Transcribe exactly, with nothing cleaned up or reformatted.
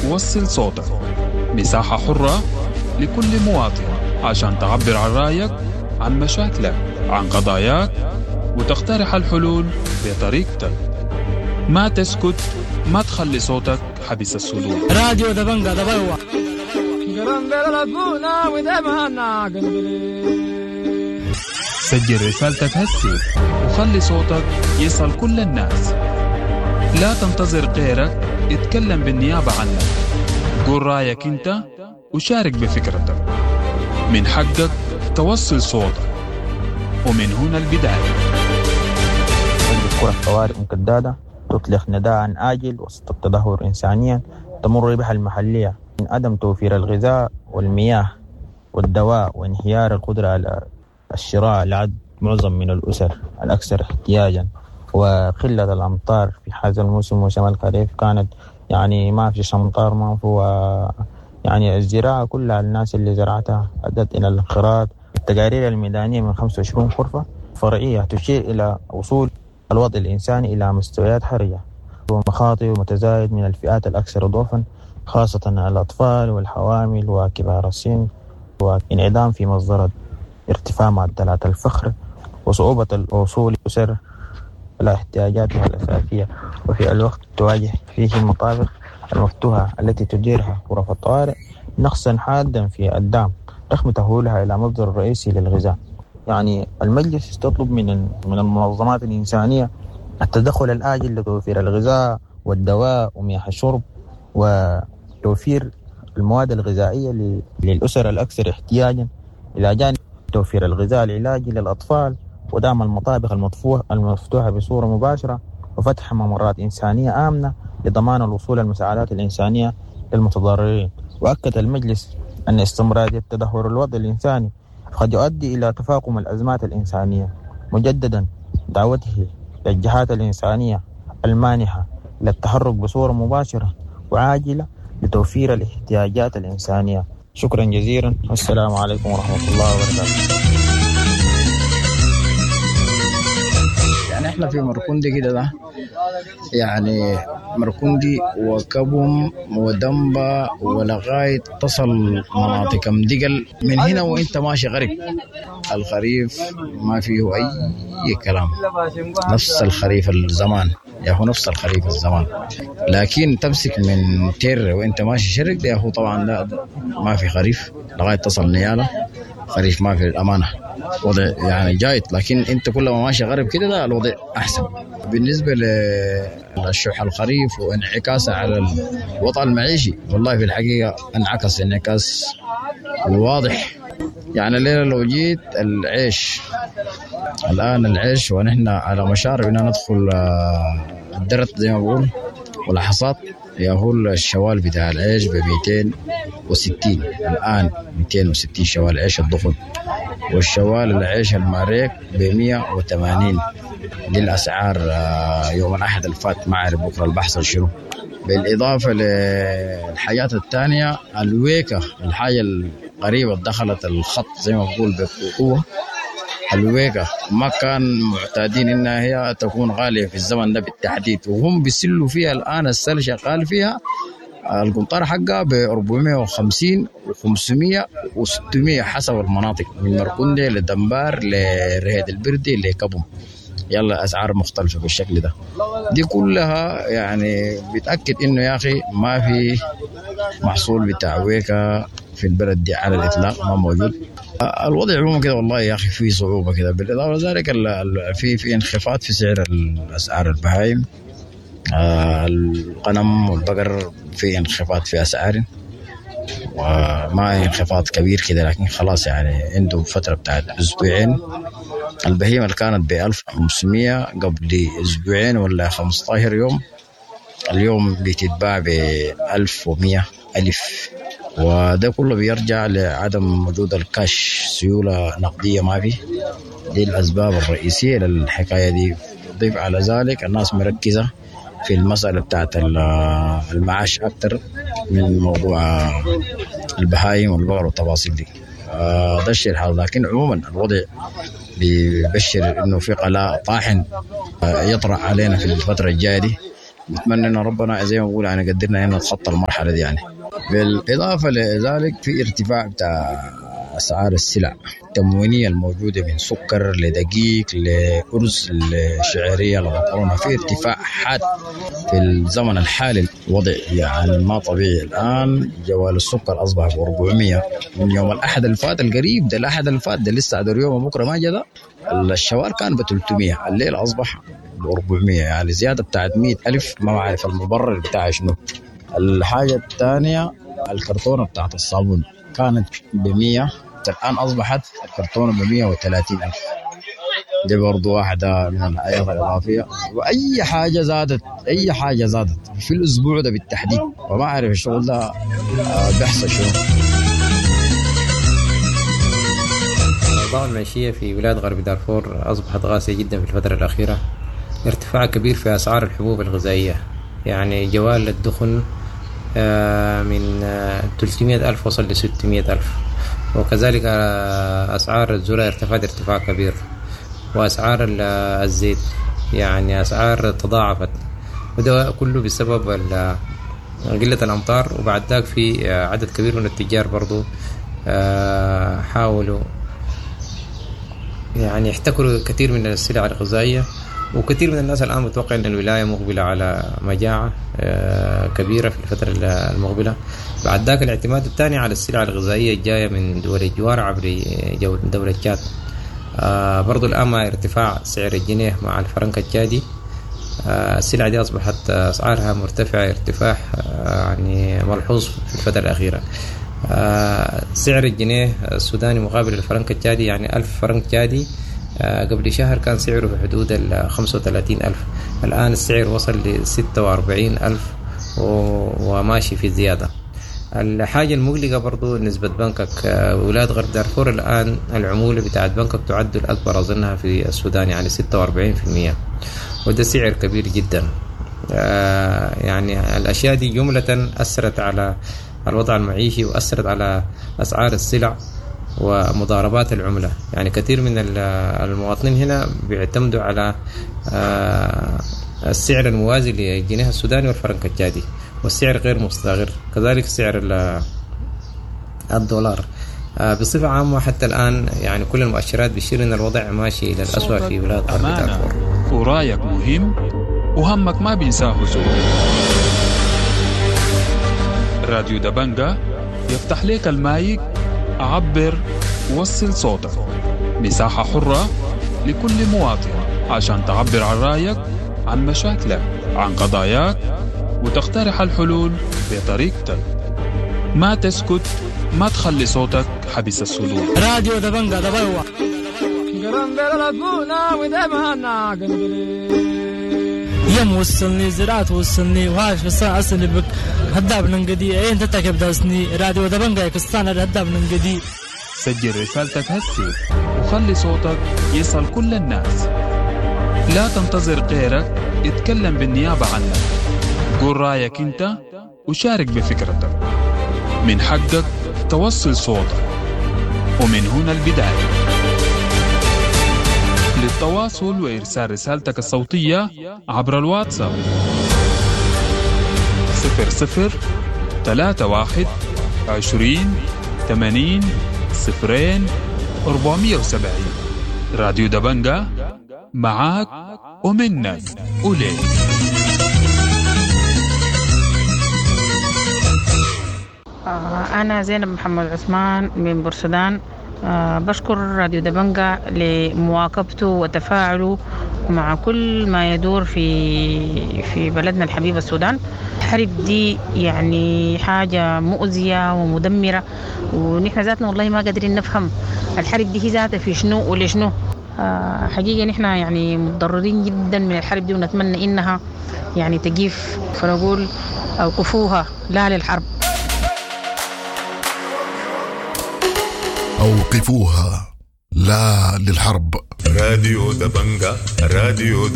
وصل صوتك، مساحة حرة لكل مواطن عشان تعبر عن رأيك، عن مشاكلك، عن قضاياك، وتقترح الحلول بطريقتك. ما تسكت، ما تخلي صوتك حبس الصدور. راديو دبنجا دبوا سجل رسالتك هسي وخلي صوتك يصل كل الناس. لا تنتظر غيرك يتكلم بالنيابة عنك. قول رأيك انت وشارك بفكرتك. من حقك توصل صوتك، ومن هنا البداية. الكرة الطوارئ مكدادة تطلق نداء آجل وسط التدهور إنسانيا تمر بها المحلية من عدم توفير الغذاء والمياه والدواء وانهيار القدرة على الشراء لعد معظم من الأسر الأكثر احتياجا، وقلة الأمطار في هذا الموسم موسم الخريف كانت يعني ما في أمطار، ما في يعني الزراعة كلها الناس اللي زرعتها أدت إلى الانقراض. التقارير الميدانية من خمسة وعشرين غرفة فرعية تشير إلى وصول الوضع الإنساني إلى مستويات حرجة ومخاطر متزايد من الفئات الأكثر ضعفا، خاصة الأطفال والحوامل وكبار السن، وانعدام في مصدر ارتفاع معدلات الفقر وصعوبة الوصول لأسر إلى احتياجاتها الأساسية، وفي الوقت تواجه فيه المطابق المفتوحة التي تديرها غرف الطوارئ نقصا حادا في الدعم رغم تحويلها إلى مصدر رئيسي للغذاء. يعني المجلس تطلب من من المنظمات الإنسانية التدخل الآجل لتوفير الغذاء والدواء ومياه الشرب وتوفير المواد الغذائية للأسر الأكثر احتياجا، إلى جانب توفير الغذاء العلاجي للأطفال ودعم المطابخ المفتوحة بصورة مباشرة وفتح ممرات إنسانية آمنة لضمان الوصول المساعدات الإنسانية للمتضررين. وأكد المجلس أن استمرارية تدهور الوضع الإنساني قد يؤدي إلى تفاقم الأزمات الإنسانية، مجددا دعوته للجهات الإنسانية المانحة للتحرك بصورة مباشرة وعاجلة لتوفير الاحتياجات الإنسانية. شكرا جزيلا والسلام عليكم ورحمة الله وبركاته. يعني احنا في مركندي كده ده يعني مركندي وكبم ودنبا ولغاية تصل مناطق مدقل من هنا وانت ماشي غريب. الخريف ما فيه اي كلام، نفس الخريف الزمان يا هو نفس الخريف الزمان، لكن تمسك من تير وانت ماشي شرق ده يا هو طبعا لا ما في خريف لغاية تصل نيالة خريف، ما في الأمانة وضع يعني جايت، لكن انت كل ما ماشي غرب كده ده الوضع احسن. بالنسبه للشح الخريف وانعكاسه على الوضع المعيشي، والله في الحقيقه انعكس انعكاس واضح. يعني الليله لو جيت العيش الان العيش ونحن على مشارف ان ندخل الدرت زي ما بقول والحصاد، يقول الشوال بتاع العيش ب مئتين وستين الآن، مئتين وستين شوال عيش الضخم، والشوال العيش الماريك ب مئة وثمانين. دي الأسعار يوم الأحد الفات، ما أعرف بكرة البحث شنو. بالإضافة للحاجات الثانية الويكة، الحاجة القريبة دخلت الخط زي ما بقول بقوة. الويكة ما كان معتادين إنها هي تكون غالية في الزمن ده بالتحديد، وهم بيسلوا فيها الآن السل شغال فيها القنطرة حقها ب أربعمئة وخمسين وخمسمئة وستمئة حسب المناطق، من مركندي لدنبار لرهيد البردي لكبم، يلا أسعار مختلفة بالشكل ده. دي كلها يعني بتأكد إنه يا أخي ما في محصول بتاع ويكة في البلد دي على الإطلاق، ما موجود. الوضع عموما كده والله يا أخي في صعوبة كده. بالإضافة لذلك في في انخفاض في سعر الأسعار البهائم، الغنم والبقر في انخفاض في أسعار، وما انخفاض كبير كده لكن خلاص يعني عنده فترة بتاعت أسبوعين. البهيمة اللي كانت بألف وخمسمئة قبل أسبوعين ولا خمسة عشر يوم، اليوم بتتباع بألف ومئة ألف، وده كله بيرجع لعدم وجود الكاش، سيولة نقدية ما فيه. دي الأسباب الرئيسية للحكاية دي. ضيف على ذلك الناس مركزة في المسألة بتاعت المعاش أكتر من موضوع البهايم والبقر والتفاصيل دي. ده الشيء الحال، لكن عموما الوضع بيبشر إنه في قلاء طاحن يطرح علينا في الفترة الجاية دي، نتمنى ان ربنا زي ما بقول يعني قدرنا ان نتخطى المرحله دي يعني. بالاضافه لذلك في ارتفاع بتاع اسعار السلع التموينيه الموجوده من سكر لدقيق لارز لشعيريه لمكرونه، في ارتفاع حاد في الزمن الحالي. الوضع يعني ما طبيعي. الان جوال السكر اصبح ب أربعمية من يوم الاحد اللي فات القريب ده، الاحد اللي فات ده لسه عاد اليوم بكره ما جدا. الشوال كان ب ثلاثمية، الليل اصبح ب أربعمية، يعني زياده بتاعت مئة ألف. ما بعرف المبرر بتاعه شنو. الحاجه الثانيه الكرتونه بتاعت الصابون كانت ب مية، الآن أصبحت الكرتونة ب مية وثلاثين ألف. دي برضو واحدة من الآيات الإضافية. وأي حاجة زادت، أي حاجة زادت في الأسبوع ده بالتحديد، وما أعرف الشغل ده بيحصل شنو. الأوضاع المعيشية في ولاية غرب دارفور أصبحت قاسية جدا في الفترة الأخيرة. ارتفاع كبير في أسعار الحبوب الغذائية، يعني جوال الدخن من ثلاثمية ألف وصل ل ستمية ألف، وكذلك أسعار الذرة ارتفعت ارتفاع كبير، وأسعار الزيت يعني أسعار تضاعفت، وده كله بسبب قلة الأمطار. وبعد ذلك في عدد كبير من التجار برضو حاولوا يعني يحتكروا كثير من السلع الغذائية، وكثير من الناس الآن متوقع أن الولاية مقبلة على مجاعة كبيرة في الفترة المقبلة. بعد ذلك الاعتماد الثاني على السلع الغذائية الجاية من دول الجوار عبر دولة تشاد. برضو الآن مع ارتفاع سعر الجنيه مع الفرنك التشادي، السلع دي أصبحت أسعارها مرتفعة ارتفاع يعني ملحوظ في الفترة الأخيرة. سعر الجنيه السوداني مقابل الفرنك التشادي يعني ألف فرنك تشادي قبل شهر كان سعره في حدود ال خمسة وثلاثين ألف، الآن السعر وصل ل ستة وأربعين ألف وماشي في زيادة. الحاجة المقلقة برضو نسبة بنكك. ولاية غرب دارفور الآن العمولة بتاعت بنكك تعد الأكبر أظنها في السودان يعني ستة وأربعين بالمئة، وده سعر كبير جدا. يعني الأشياء دي جملة أثرت على الوضع المعيشي وأثرت على أسعار السلع ومضاربات العملة. يعني كثير من المواطنين هنا بيعتمدوا على السعر الموازي للجنيه السوداني والفرنك التشادي، والسعر غير مستقر، كذلك سعر الدولار. بصفة عامة حتى الآن يعني كل المؤشرات بتشير إن الوضع ماشي إلى الأسوأ في ولاية غرب دارفور. ورأيك مهم وهمك ما بينساه زول. راديو دبنجة يفتح لك المايك، عبر ووصل صوتك، مساحة حرة لكل مواطن عشان تعبر عن رأيك، عن مشاكلك، عن قضاياك، وتقترح الحلول بطريقتك. ما تسكت، ما تخلي صوتك حبس السلوك. راديو دبنجة دبوا يم وصلني زراعت وصلني وهاش بس أصلي بك هداب ننقدي أين تتكب داسني راديو دبنجة يكستان هداب ننقدي. سجل رسالتك هسي وخلي صوتك يصل كل الناس. لا تنتظر غيرك اتكلم بالنيابة عنك. قول رأيك انت وشارك بفكرتك. من حقك توصل صوتك، ومن هنا البداية. للتواصل وإرسال رسالتك الصوتية عبر الواتساب صفر صفر ثلاثة واحد عشرين ثمانين صفرين أربعمية وسبعين. راديو دبنجة معاك ومنك وليك. أنا زينب محمد عثمان من بورسودان. أه بشكر راديو دبنجة لمواكبته وتفاعله مع كل ما يدور في في بلدنا الحبيب السودان. الحرب دي يعني حاجة مؤذية ومدمرة، ونحن ذاتنا والله ما قادرين نفهم الحرب دي ذاتها في شنو ولشنو. أه حقيقة نحن يعني متضررين جدا من الحرب دي، ونتمنى إنها يعني تجيف، فنقول أوقفوها لا للحرب. أوقفوها لا للحرب. راديو دبنجة، راديو